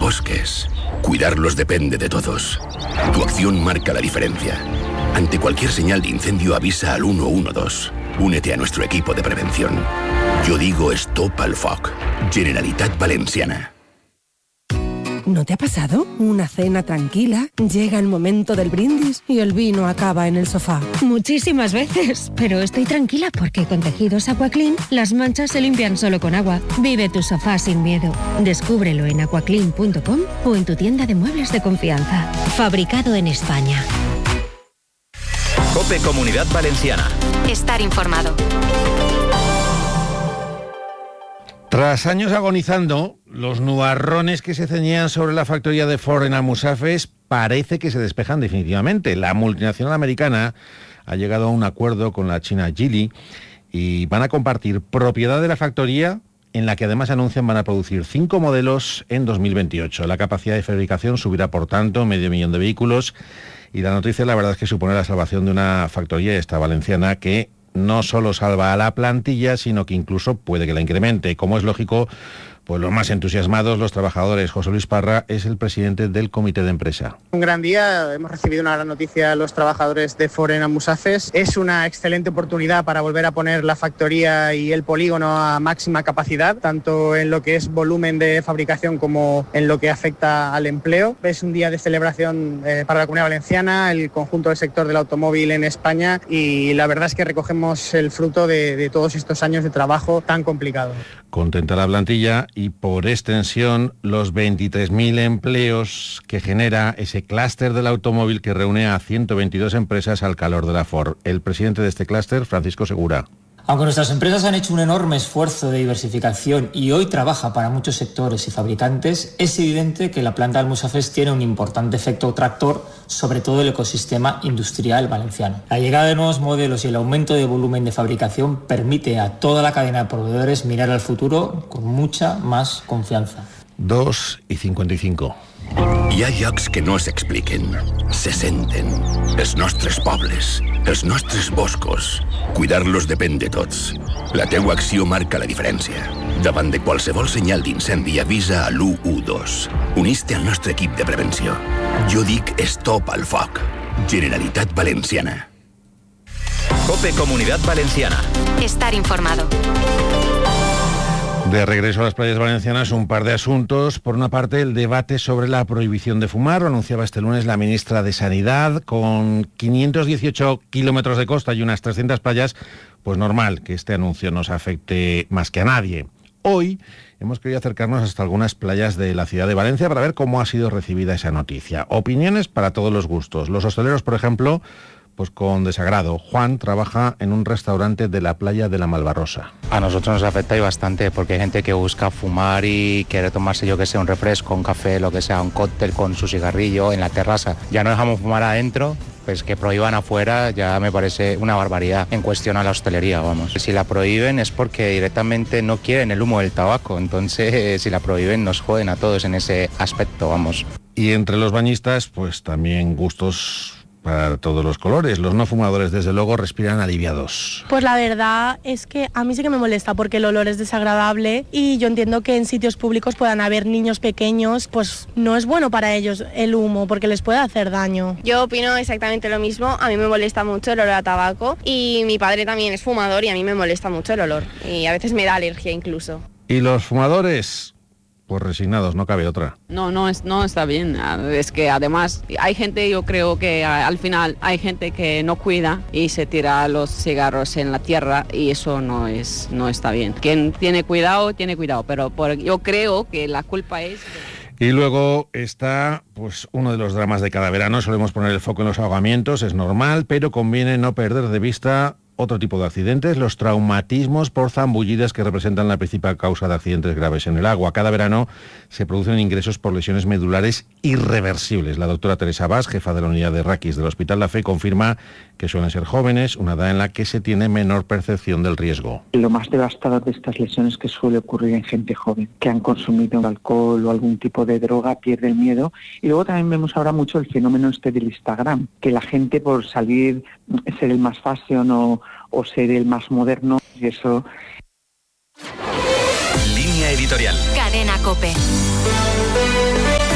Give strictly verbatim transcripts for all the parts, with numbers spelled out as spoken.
bosques. Cuidarlos depende de todos. Tu acción marca la diferencia. Ante cualquier señal de incendio avisa al uno uno dos. Únete a nuestro equipo de prevención. Yo digo Stop al Foc. Generalitat Valenciana. ¿No te ha pasado? Una cena tranquila, llega el momento del brindis y el vino acaba en el sofá. Muchísimas veces, pero estoy tranquila porque con tejidos Aquaclean las manchas se limpian solo con agua. Vive tu sofá sin miedo. Descúbrelo en aquaclean punto com o en tu tienda de muebles de confianza. Fabricado en España. COPE Comunidad Valenciana. Estar informado. Tras años agonizando, los nubarrones que se ceñían sobre la factoría de Ford en Almusafes parece que se despejan definitivamente. La multinacional americana ha llegado a un acuerdo con la china Geely y van a compartir propiedad de la factoría, en la que además anuncian van a producir cinco modelos en dos mil veintiocho. La capacidad de fabricación subirá, por tanto, medio millón de vehículos, y la noticia, la verdad, es que supone la salvación de una factoría, esta valenciana, que no solo salva a la plantilla, sino que incluso puede que la incremente. Como es lógico, pues los más entusiasmados, los trabajadores. José Luis Parra es el presidente del comité de empresa. Un gran día, hemos recibido una gran noticia a los trabajadores de Ford en Almusafes. Es una excelente oportunidad para volver a poner la factoría y el polígono a máxima capacidad, tanto en lo que es volumen de fabricación como en lo que afecta al empleo. Es un día de celebración eh, para la Comunidad Valenciana, el conjunto del sector del automóvil en España, y la verdad es que recogemos el fruto de, de todos estos años de trabajo tan complicado. Contenta la plantilla y, por extensión, los veintitrés mil empleos que genera ese clúster del automóvil que reúne a ciento veintidós empresas al calor de la Ford. El presidente de este clúster, Francisco Segura. Aunque nuestras empresas han hecho un enorme esfuerzo de diversificación y hoy trabaja para muchos sectores y fabricantes, es evidente que la planta de Almusafes tiene un importante efecto tractor sobre todo el ecosistema industrial valenciano. La llegada de nuevos modelos y el aumento de volumen de fabricación permite a toda la cadena de proveedores mirar al futuro con mucha más confianza. dos y cincuenta y cinco. Hi ha llocs que no s'expliquen, se senten. Els nostres pobles, els nostres boscos. Cuidar-los depèn de tots. La teua acció marca la diferència. Davant de qualsevol senyal d'incendi avisa a l'u u dos. Unís-te al nostre equip de prevenció. Jo dic Stop al Foc. Generalitat Valenciana. COPE Comunidad Valenciana. Estar informado. De regreso a las playas valencianas, un par de asuntos. Por una parte, el debate sobre la prohibición de fumar. Lo anunciaba este lunes la ministra de Sanidad. Con quinientos dieciocho kilómetros de costa y unas trescientas playas, pues normal que este anuncio nos afecte más que a nadie. Hoy hemos querido acercarnos hasta algunas playas de la ciudad de Valencia para ver cómo ha sido recibida esa noticia. Opiniones para todos los gustos. Los hosteleros, por ejemplo, pues con desagrado. Juan trabaja en un restaurante de la playa de la Malvarrosa. A nosotros nos afecta y bastante, porque hay gente que busca fumar y quiere tomarse, yo que sé, un refresco, un café, lo que sea, un cóctel con su cigarrillo en la terraza. Ya no dejamos fumar adentro, pues que prohíban afuera ya me parece una barbaridad en cuestión a la hostelería, vamos. Si la prohíben es porque directamente no quieren el humo del tabaco, entonces si la prohíben nos joden a todos en ese aspecto, vamos. Y entre los bañistas, pues también gustos para todos los colores. Los no fumadores, desde luego, respiran aliviados. Pues la verdad es que a mí sí que me molesta porque el olor es desagradable y yo entiendo que en sitios públicos puedan haber niños pequeños, pues no es bueno para ellos el humo porque les puede hacer daño. Yo opino exactamente lo mismo, a mí me molesta mucho el olor a tabaco y mi padre también es fumador y a mí me molesta mucho el olor y a veces me da alergia incluso. ¿Y los fumadores? Pues resignados, no cabe otra. No, no, es, no está bien. Es que además hay gente, yo creo que al final hay gente que no cuida y se tira los cigarros en la tierra y eso no es, no está bien. Quien tiene cuidado, tiene cuidado, pero por, yo creo que la culpa es... Y luego está pues uno de los dramas de cada verano. Solemos poner el foco en los ahogamientos, es normal, pero conviene no perder de vista otro tipo de accidentes, los traumatismos por zambullidas, que representan la principal causa de accidentes graves en el agua. Cada verano se producen ingresos por lesiones medulares irreversibles. La doctora Teresa Bas, jefa de la unidad de raquis del Hospital La Fe, confirma que suelen ser jóvenes, una edad en la que se tiene menor percepción del riesgo. Lo más devastador de estas lesiones que suele ocurrir en gente joven, que han consumido alcohol o algún tipo de droga, pierde el miedo. Y luego también vemos ahora mucho el fenómeno este del Instagram, que la gente por salir, ser el más fashion o o ser el más moderno, y eso... Línea editorial. Cadena COPE.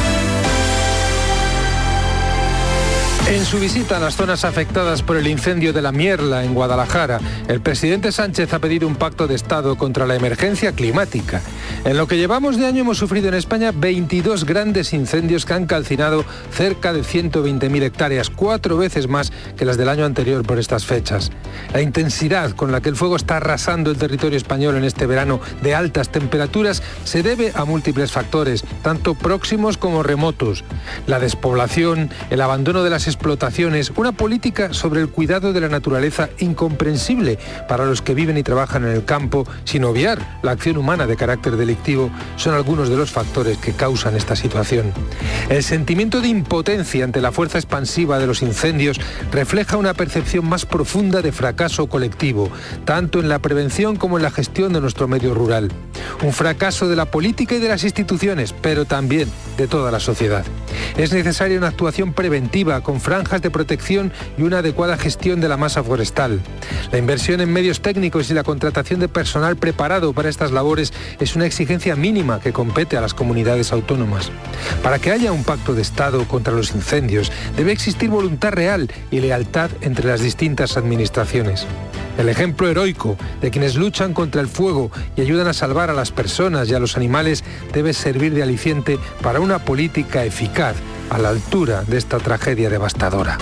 En su visita a las zonas afectadas por el incendio de La Mierla, en Guadalajara, el presidente Sánchez ha pedido un pacto de Estado contra la emergencia climática. En lo que llevamos de año hemos sufrido en España veintidós grandes incendios que han calcinado cerca de ciento veinte mil hectáreas, cuatro veces más que las del año anterior por estas fechas. La intensidad con la que el fuego está arrasando el territorio español en este verano de altas temperaturas se debe a múltiples factores, tanto próximos como remotos. La despoblación, el abandono de las explotaciones, una política sobre el cuidado de la naturaleza incomprensible para los que viven y trabajan en el campo, sin obviar la acción humana de carácter delictivo, son algunos de los factores que causan esta situación. El sentimiento de impotencia ante la fuerza expansiva de los incendios refleja una percepción más profunda de fracaso colectivo, tanto en la prevención como en la gestión de nuestro medio rural. Un fracaso de la política y de las instituciones, pero también de toda la sociedad. Es necesaria una actuación preventiva con franjas de protección y una adecuada gestión de la masa forestal. La inversión en medios técnicos y la contratación de personal preparado para estas labores es una exigencia mínima que compete a las comunidades autónomas. Para que haya un pacto de Estado contra los incendios, debe existir voluntad real y lealtad entre las distintas administraciones. El ejemplo heroico de quienes luchan contra el fuego y ayudan a salvar a las personas y a los animales debe servir de aliciente para una política eficaz a la altura de esta tragedia devastadora.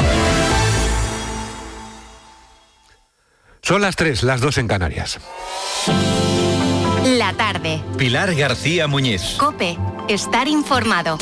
Son las tres, las dos en Canarias. La tarde. Pilar García Muñiz. COPE. Estar informado.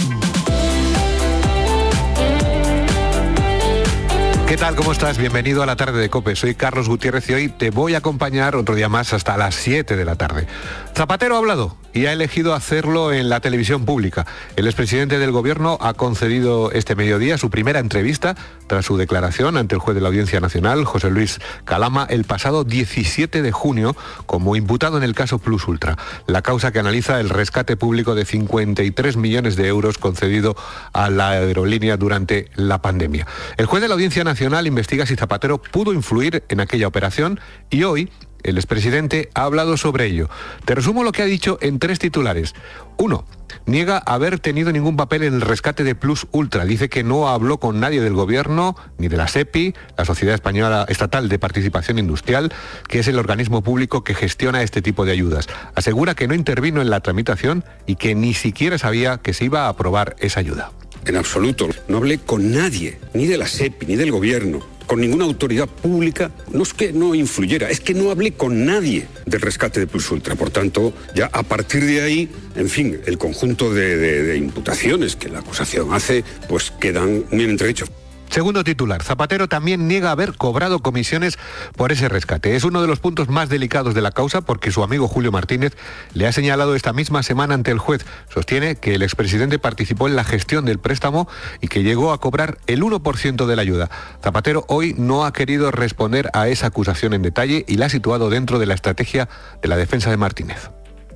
¿Qué tal? ¿Cómo estás? Bienvenido a la tarde de COPE. Soy Carlos Gutiérrez y hoy te voy a acompañar otro día más hasta las siete de la tarde. Zapatero ha hablado y ha elegido hacerlo en la televisión pública. El expresidente del Gobierno ha concedido este mediodía su primera entrevista tras su declaración ante el juez de la Audiencia Nacional, José Luis Calama, el pasado diecisiete de junio como imputado en el caso Plus Ultra, la causa que analiza el rescate público de cincuenta y tres millones de euros concedido a la aerolínea durante la pandemia. El juez de la Audiencia Nacional investiga si Zapatero pudo influir en aquella operación y hoy el expresidente ha hablado sobre ello. Te resumo lo que ha dicho en tres titulares. Uno, niega haber tenido ningún papel en el rescate de Plus Ultra. Dice que no habló con nadie del Gobierno, ni de la SEPI, la Sociedad Española Estatal de Participación Industrial, que es el organismo público que gestiona este tipo de ayudas. Asegura que no intervino en la tramitación y que ni siquiera sabía que se iba a aprobar esa ayuda. En absoluto. No hablé con nadie, ni de la SEPI, ni del Gobierno, con ninguna autoridad pública. No es que no influyera, es que no hablé con nadie del rescate de Plus Ultra. Por tanto, ya a partir de ahí, en fin, el conjunto de, de, de imputaciones que la acusación hace, pues quedan bien entredichos. Segundo titular, Zapatero también niega haber cobrado comisiones por ese rescate. Es uno de los puntos más delicados de la causa porque su amigo Julio Martínez le ha señalado esta misma semana ante el juez. Sostiene que el expresidente participó en la gestión del préstamo y que llegó a cobrar el uno por ciento de la ayuda. Zapatero hoy no ha querido responder a esa acusación en detalle y la ha situado dentro de la estrategia de la defensa de Martínez.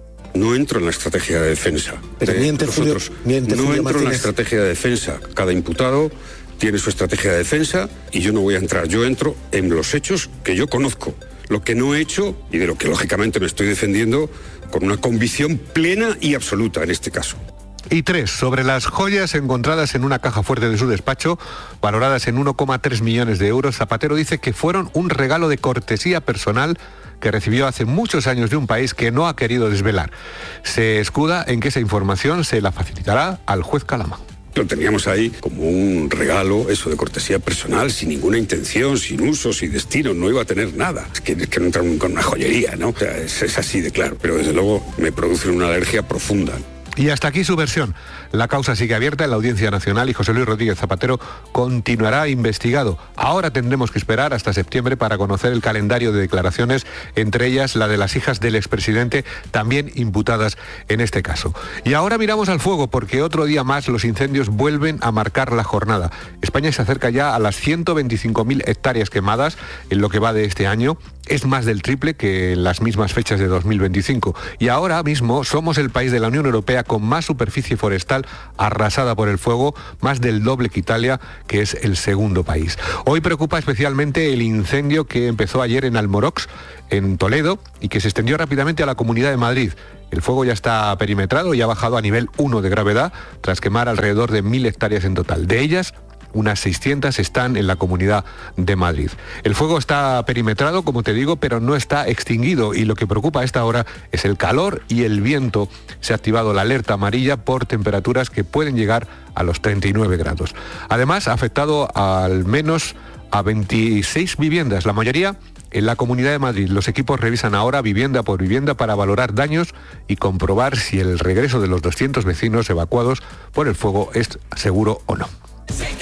No entro en la estrategia de defensa. Pero de miente nosotros. Julio, miente no Julio entro Martínez. en la estrategia de defensa. Cada imputado tiene su estrategia de defensa y yo no voy a entrar. Yo entro en los hechos que yo conozco, lo que no he hecho y de lo que lógicamente me estoy defendiendo con una convicción plena y absoluta en este caso. Y tres, sobre las joyas encontradas en una caja fuerte de su despacho, valoradas en uno coma tres millones de euros, Zapatero dice que fueron un regalo de cortesía personal que recibió hace muchos años de un país que no ha querido desvelar. Se escuda en que esa información se la facilitará al juez Calama. Lo teníamos ahí como un regalo, eso de cortesía personal, sin ninguna intención, sin uso, sin destino, no iba a tener nada. Es que, es que no entra con una joyería, ¿no? O sea, es, es así de claro, pero desde luego me produce una alergia profunda. Y hasta aquí su versión. La causa sigue abierta en la Audiencia Nacional y José Luis Rodríguez Zapatero continuará investigado. Ahora tendremos que esperar hasta septiembre para conocer el calendario de declaraciones, entre ellas la de las hijas del expresidente, también imputadas en este caso. Y ahora miramos al fuego, porque otro día más los incendios vuelven a marcar la jornada. España se acerca ya a las ciento veinticinco mil hectáreas quemadas en lo que va de este año. Es más del triple que en las mismas fechas de dos mil veinticinco. Y ahora mismo somos el país de la Unión Europea con más superficie forestal arrasada por el fuego, más del doble que Italia, que es el segundo país. Hoy preocupa especialmente el incendio que empezó ayer en Almorox, en Toledo, y que se extendió rápidamente a la Comunidad de Madrid. El fuego ya está perimetrado y ha bajado a nivel uno de gravedad, tras quemar alrededor de mil hectáreas en total. De ellas, unas seiscientas están en la Comunidad de Madrid. El fuego está perimetrado, como te digo, pero no está extinguido, y lo que preocupa a esta hora es el calor y el viento. Se ha activado la alerta amarilla por temperaturas que pueden llegar a los treinta y nueve grados. Además, ha afectado al menos a veintiséis viviendas, la mayoría en la Comunidad de Madrid. Los equipos revisan ahora vivienda por vivienda para valorar daños y comprobar si el regreso de los doscientos vecinos evacuados por el fuego es seguro o no.